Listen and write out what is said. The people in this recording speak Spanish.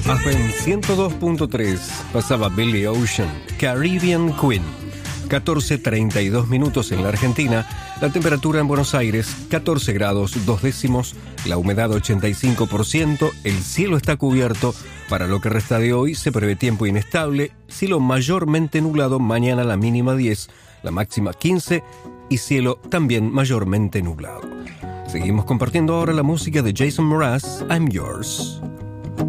En 102.3 pasaba Billy Ocean, Caribbean Queen. 14:32 minutos en la Argentina, la temperatura en Buenos Aires 14 grados 2 décimos, la humedad 85%, el cielo está cubierto. Para lo que resta de hoy se prevé tiempo inestable, cielo mayormente nublado, mañana la mínima 10, la máxima 15 y cielo también mayormente nublado. Seguimos compartiendo ahora la música de Jason Mraz, I'm Yours.